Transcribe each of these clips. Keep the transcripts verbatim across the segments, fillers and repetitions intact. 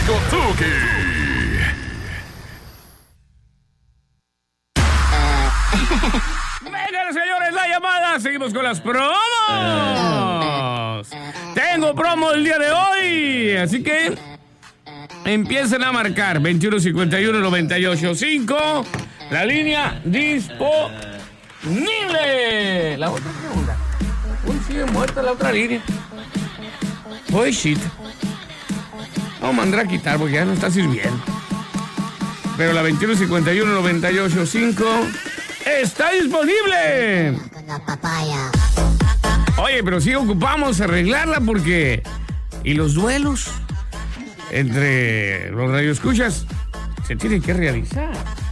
Tuki. Venga, señores, la llamada. Seguimos con las promos. Tengo promo el día de hoy, así que empiecen a marcar veintiuno cincuenta y uno noventa y ocho cinco. La línea disponible. La otra pregunta. Uy, sigue muerta la otra línea. Uy, shit. Vamos a mandar a quitar porque ya no está sirviendo. Pero la veintiuno cincuenta y uno noventa y ocho cinco está disponible. Con la papaya. Oye, pero sí ocupamos arreglarla porque... ¿Y los duelos entre los radioescuchas se tienen que realizar?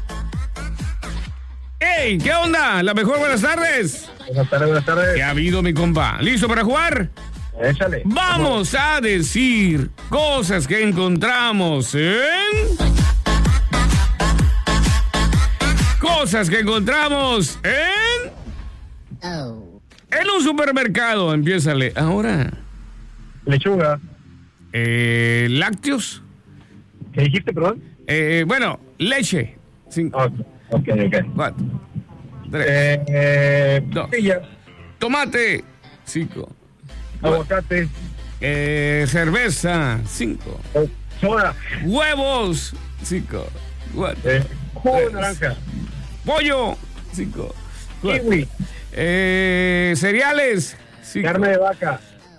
¡Ey! ¿Qué onda? La mejor, buenas tardes. Buenas tardes, buenas tardes. ¿Qué ha habido, mi compa? ¿Listo para jugar? Échale. Vamos a decir cosas que encontramos en... Cosas que encontramos en... Oh. En un supermercado. Empiézale. Ahora. Lechuga. Eh, lácteos. ¿Qué dijiste, perdón? Eh, bueno, leche. Cinco, Ok, ok, ok. cuatro, tres, Eh, eh, Dos. pilla, tomate. Cinco. aguacate, Eh, cerveza. Cinco. eh, soda, Huevos. Cinco. Cuatro. eh, jugo de Tres. naranja, Pollo. Cinco. Cuatro. kiwi, Eh, cereales. Cinco. carne de vaca,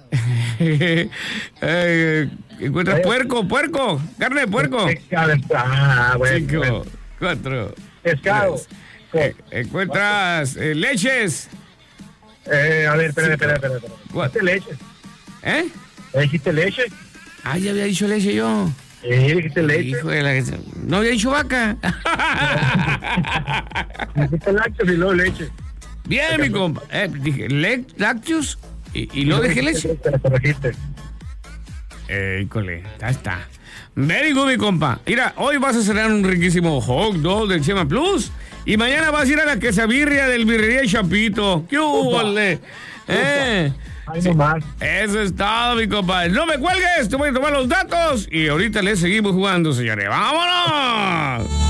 eh, ¿Encuentras Eh. puerco? Puerco. Carne de puerco. pescado, ah, bueno, Cinco. bueno. Cuatro. Pescado, Eh, encuentras eh, leches. eh, a ver, espera, espera, espera, espera. Cuatro. ¿Dijiste leche? ¿Eh? ¿Eh, ¿Dijiste leche? Ah, ya había dicho leche yo. Eh, ¿dijiste leche? Hijo de la... No había dicho vaca. ¿Dijiste lácteos y luego leche? Bien, mi compa. Eh, dije le- lácteos y, y luego dejé leche. Te la corregiste. Eh, híjole, ya está. Very good, mi compa. Mira, hoy vas a cenar un riquísimo hot dog del Chema Plus. Y mañana vas a ir a la quesabirria del Birrería y Chapito. ¡Qué húbole! Eh, Ay, no más. eso es todo, mi compa. No me cuelgues, te voy a tomar los datos. Y ahorita le seguimos jugando, señores. ¡Vámonos!